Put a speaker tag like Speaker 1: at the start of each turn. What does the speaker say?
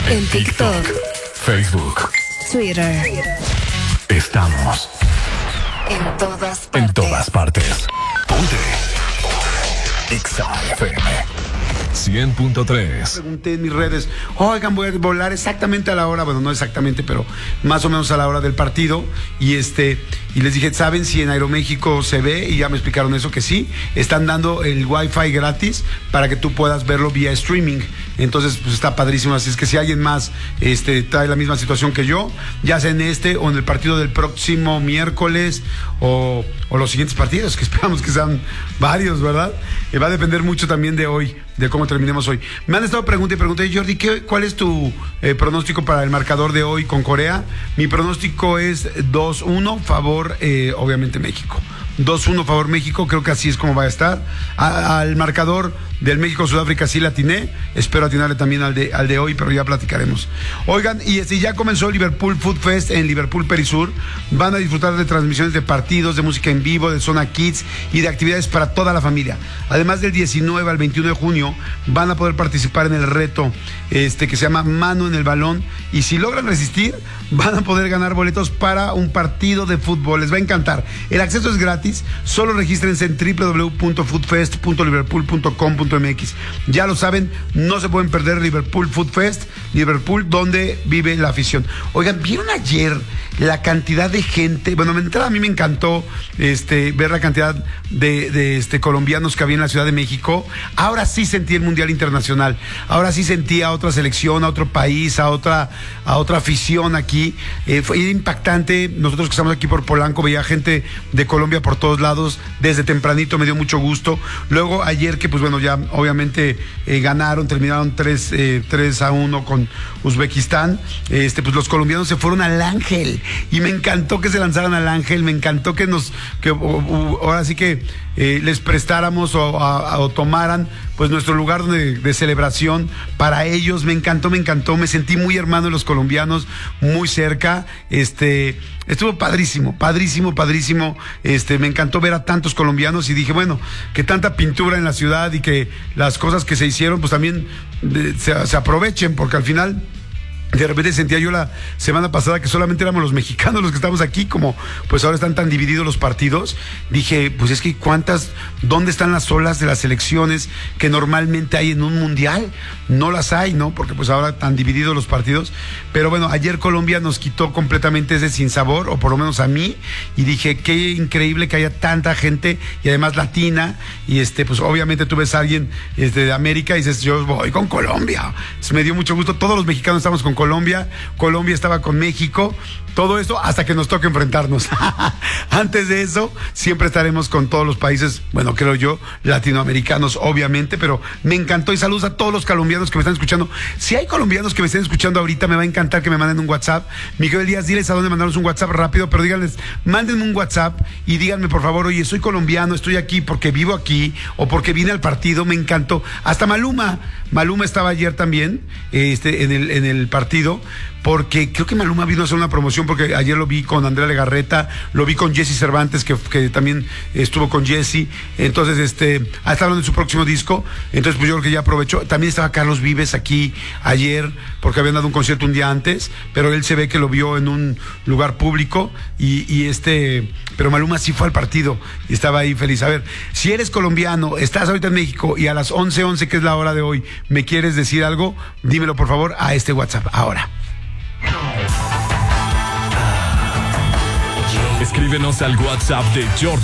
Speaker 1: En TikTok,
Speaker 2: Facebook,
Speaker 1: Twitter.
Speaker 2: Estamos
Speaker 1: En todas partes.
Speaker 2: en todas partes. Ponte Exa FM 100.3.
Speaker 3: Pregunté en mis redes, oigan, voy a volar exactamente a la hora, bueno, no exactamente, pero más o menos a la hora del partido, y les dije, ¿saben si en Aeroméxico se ve? Y ya me explicaron eso, que sí, están dando el Wi-Fi gratis para que tú puedas verlo vía streaming. Entonces, pues está padrísimo. Así es que si alguien más trae la misma situación que yo, ya sea en o en el partido del próximo miércoles o los siguientes partidos, que esperamos que sean varios, ¿verdad? Va a depender mucho también de hoy, de cómo terminemos hoy. Me han estado preguntando, Jordi, ¿cuál es tu pronóstico para el marcador de hoy con Corea? Mi pronóstico es 2-1, favor, obviamente, México. 2-1 favor México, creo que así es como va a estar. Al marcador del México-Sudáfrica sí la atiné, espero atinarle también al de hoy, pero ya platicaremos. Oigan, y ya comenzó Liverpool Food Fest en Liverpool Perisur. Van a disfrutar de transmisiones de partidos, de música en vivo, de zona kids y de actividades para toda la familia. Además, del 19 al 21 de junio van a poder participar en el reto que se llama Mano en el Balón, y si logran resistir van a poder ganar boletos para un partido de fútbol. Les va a encantar. El acceso es gratis, solo regístrense en www.foodfest.liverpool.com.mx. Ya lo saben, no se pueden perder Liverpool Food Fest, Liverpool, donde vive la afición. Oigan, ¿vieron ayer la cantidad de gente? Bueno, de entrada a mí me encantó ver la cantidad de colombianos que había en la Ciudad de México. Ahora sí sentí el Mundial Internacional, ahora sí sentí a otra selección, a otro país, a otra afición aquí. Fue impactante. Nosotros que estamos aquí por Polanco, veía gente de Colombia por todos lados, desde tempranito, me dio mucho gusto. Luego ayer que, pues bueno, ya obviamente terminaron 3-1 con Uzbekistán, pues los colombianos se fueron al Ángel, y me encantó que se lanzaran al Ángel, me encantó que ahora sí que les prestáramos o tomaran pues nuestro lugar de celebración para ellos. Me encantó, me sentí muy hermano de los colombianos, muy cerca. Estuvo padrísimo. Me encantó ver a tantos colombianos, y dije, bueno, que tanta pintura en la ciudad y que las cosas que se hicieron pues también se aprovechen, porque al final de repente sentía yo la semana pasada que solamente éramos los mexicanos los que estamos aquí, como pues ahora están tan divididos los partidos. Dije, pues es que ¿dónde están las olas de las selecciones que normalmente hay en un mundial? No las hay, ¿no? Porque pues ahora tan divididos los partidos. Pero bueno, ayer Colombia nos quitó completamente ese sinsabor, o por lo menos a mí, y dije, qué increíble que haya tanta gente, y además latina, y pues obviamente tú ves a alguien de América y dices, yo voy con Colombia. Entonces, me dio mucho gusto, todos los mexicanos estamos con Colombia estaba con México, todo esto hasta que nos toque enfrentarnos. Antes de eso, siempre estaremos con todos los países, bueno, creo yo, latinoamericanos, obviamente, pero me encantó, y saludos a todos los colombianos que me están escuchando. Si hay colombianos que me estén escuchando ahorita, me va a encantar que me manden un WhatsApp. Miguel Díaz, diles a dónde mandarnos un WhatsApp rápido, pero díganles, mándenme un WhatsApp y díganme, por favor, oye, soy colombiano, estoy aquí porque vivo aquí, o porque vine al partido. Me encantó. Hasta Maluma estaba ayer también, en el partido, porque creo que Maluma vino a hacer una promoción, porque ayer lo vi con Andrea Legarreta, lo vi con Jesse Cervantes, que también estuvo con Jesse. Entonces, está hablando de su próximo disco. Entonces, pues yo creo que ya aprovechó. También estaba Carlos Vives aquí ayer, porque habían dado un concierto un día antes, pero él se ve que lo vio en un lugar público, pero Maluma sí fue al partido y estaba ahí feliz. A ver, si eres colombiano, estás ahorita en México y a las 11:11, que es la hora de hoy, me quieres decir algo, dímelo por favor a este WhatsApp ahora.
Speaker 2: Escríbenos al WhatsApp de Jordi